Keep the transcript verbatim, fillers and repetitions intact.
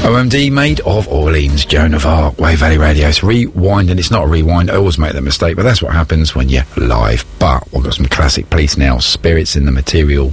O M D, Maid of Orleans, Joan of Arc, Wave Valley Radio. It's rewind, and it's not a rewind. I always make that mistake, but that's what happens when you're live. But we've got some classic Police now, Spirits in the Material.